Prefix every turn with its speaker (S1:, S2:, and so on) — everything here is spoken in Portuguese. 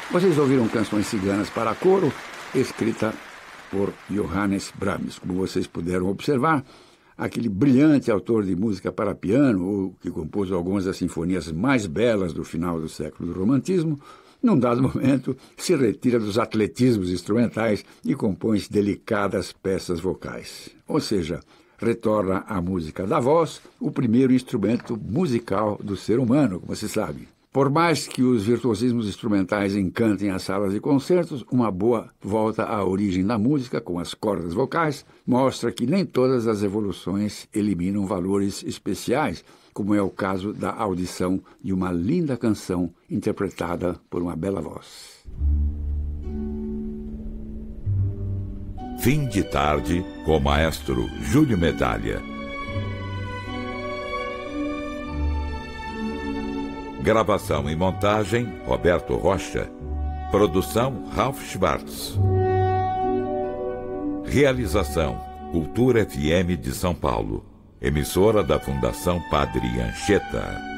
S1: Vocês ouviram Canções Ciganas para Coro, escrita por Johannes Brahms. Como vocês puderam observar, aquele brilhante autor de música para piano, ou que compôs algumas das sinfonias mais belas do final do século do Romantismo, num dado momento se retira dos atletismos instrumentais e compõe delicadas peças vocais. Ou seja, retorna à música da voz, o primeiro instrumento musical do ser humano, como se sabe. Por mais que os virtuosismos instrumentais encantem as salas de concertos, uma boa volta à origem da música, com as cordas vocais, mostra que nem todas as evoluções eliminam valores especiais, como é o caso da audição de uma linda canção interpretada por uma bela voz.
S2: Fim de tarde com o maestro Júlio Medalha. Gravação e montagem, Roberto Rocha. Produção, Ralph Schwartz. Realização, Cultura FM de São Paulo. Emissora da Fundação Padre Anchieta.